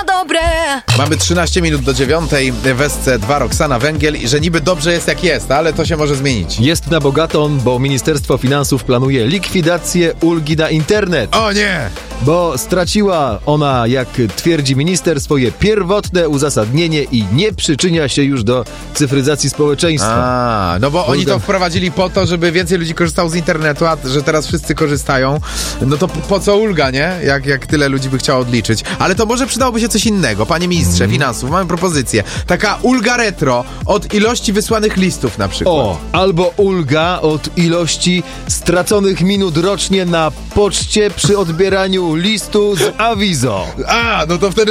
na dobre. Mamy 13 minut do 9, w SC2 Roxana Węgiel i że niby dobrze jest jak jest, ale to się może zmienić. Jest na bogaton, bo Ministerstwo Finansów planuje likwidację ulgi na internet. O nie! Bo straciła ona, jak twierdzi minister, swoje pierwotne uzasadnienie i nie przyczynia się już do cyfryzacji społeczeństwa. No bo oni Ulga. to wprowadzili po to, żeby więcej ludzi korzystało z internetu, a że teraz wszyscy korzystają, no to po co ulga, nie? Jak tyle ludzi by chciało odliczyć. Ale to może przydałoby się coś innego. Panie ministrze finansów, mamy propozycję. Taka ulga retro od ilości wysłanych listów na przykład. O, albo ulga od ilości straconych minut rocznie na poczcie przy odbieraniu listu z awizo. No to wtedy